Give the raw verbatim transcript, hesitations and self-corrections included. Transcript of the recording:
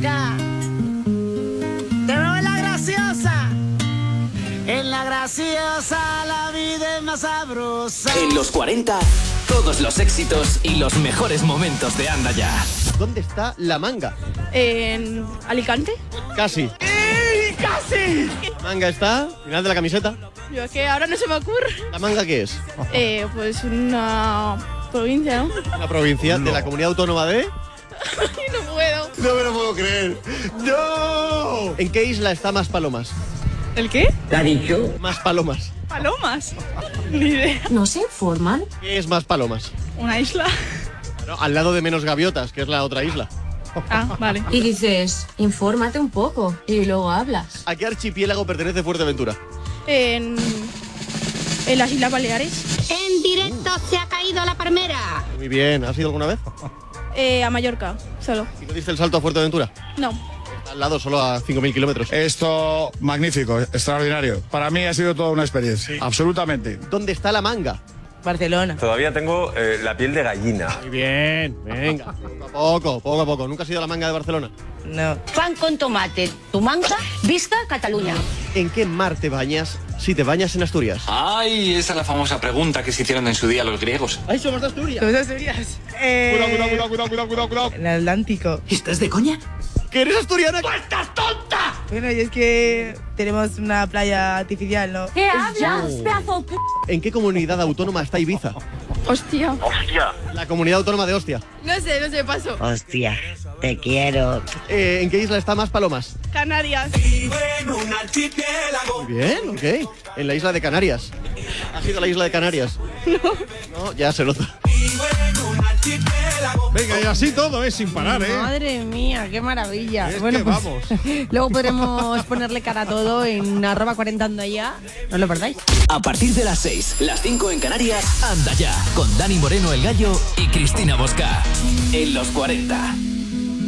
acá. Te veo en la graciosa. En la graciosa la vida es más sabrosa. En los cuarenta, todos los éxitos y los mejores momentos de Anda Ya. ¿Dónde está La Manga? ¿En Alicante? Casi. ¡Ey, casi! ¿La Manga está? Final de la camiseta. Yo es que ahora no se me ocurre. ¿La Manga qué es? Eh, pues una provincia, ¿no? Una provincia de la comunidad autónoma de... No puedo. No me lo puedo creer. ¡No! ¿En qué isla está Más Palomas? ¿El qué? ¿Te ha dicho? Más Palomas. Palomas. Ni idea. ¿No se informan? ¿Qué es Más Palomas? ¿Una isla? Bueno, al lado de Menos Gaviotas, que es la otra isla. Ah, vale. Y dices, infórmate un poco y luego hablas. ¿A qué archipiélago pertenece Fuerteventura? En... En las Islas Baleares. En directo se ha caído la palmera. Muy bien. ¿Has ido alguna vez? Eh, a Mallorca, solo. ¿Y no diste el salto a Fuerteventura? No. Está al lado, solo a cinco mil kilómetros. Esto, magnífico, extraordinario. Para mí ha sido toda una experiencia, absolutamente. ¿Dónde está La Manga? Barcelona. Todavía tengo eh, la piel de gallina. Muy bien, venga. Poco a poco, poco a poco. ¿Nunca has ido a La Manga de Barcelona? No. Pan con tomate, tu manga, vista Cataluña. ¿En qué mar te bañas si te bañas en Asturias? Ay, esa es la famosa pregunta que se hicieron en su día los griegos. ¡Ay, somos de Asturias! ¿Somos de Asturias? Eh... Cuidado, cuidado, cuidado, cuidado, cuidado, cuidado, cuidado. En el Atlántico. ¿Estás de coña? ¿Que eres asturiana? ¡Tú estás tonta! Bueno, y es que tenemos una playa artificial, ¿no? ¿Qué hablas, pedazo de p... ¿En qué comunidad autónoma está Ibiza? Hostia. ¡Hostia! La comunidad autónoma de Ostia. No sé, no sé, paso. Hostia, te quiero. Eh, ¿En qué isla está Más Palomas? Canarias. Muy bien, ok. En la isla de Canarias. ¿Has ido a la isla de Canarias? No. No, ya se nota. Venga, y así todo, es sin parar, ¿eh? Madre mía, qué maravilla. Es bueno, que pues, vamos. luego podremos ponerle cara a todo en arroba cuarenta Anda Ya. No lo perdáis. A partir de las seis, las cinco en Canarias, Anda Ya, con Dani Moreno el Gallo y Cristina Bosca. En los cuarenta.